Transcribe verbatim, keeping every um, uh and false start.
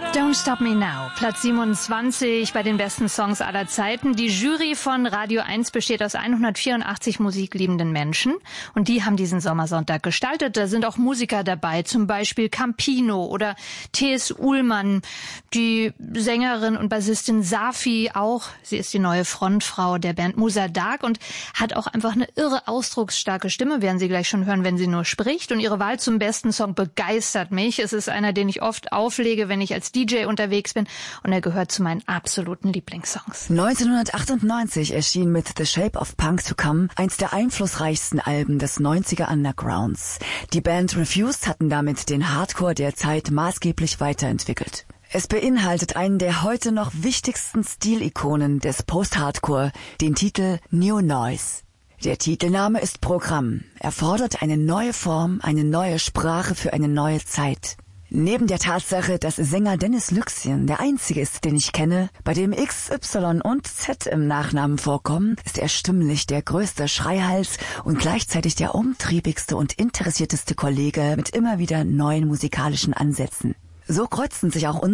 Don't Stop Me Now, Platz siebenundzwanzig bei den besten Songs aller Zeiten. Die Jury von Radio eins besteht aus hundertvierundachtzig musikliebenden Menschen und die haben diesen Sommersonntag gestaltet. Da sind auch Musiker dabei, zum Beispiel Campino oder T S. Uhlmann, die Sängerin und Bassistin Safi auch. Sie ist die neue Frontfrau der Band Musa Dark und hat auch einfach eine irre ausdrucksstarke Stimme, werden Sie gleich schon hören, wenn sie nur spricht. Und ihre Wahl zum besten Song begeistert mich. Es ist einer, den ich oft auflege, wenn ich als D J unterwegs bin, und er gehört zu meinen absoluten Lieblingssongs. neunzehnhundertachtundneunzig erschien mit The Shape of Punk to Come eins der einflussreichsten Alben des neunziger Undergrounds. Die Band Refused hatten damit den Hardcore der Zeit maßgeblich weiterentwickelt. Es beinhaltet einen der heute noch wichtigsten Stilikonen des Post-Hardcore, den Titel New Noise. Der Titelname ist Programm. Er fordert eine neue Form, eine neue Sprache für eine neue Zeit. Neben der Tatsache, dass Sänger Dennis Lyxzén der einzige ist, den ich kenne, bei dem X, Y und Z im Nachnamen vorkommen, ist er stimmlich der größte Schreihals und gleichzeitig der umtriebigste und interessierteste Kollege mit immer wieder neuen musikalischen Ansätzen. So kreuzten sich auch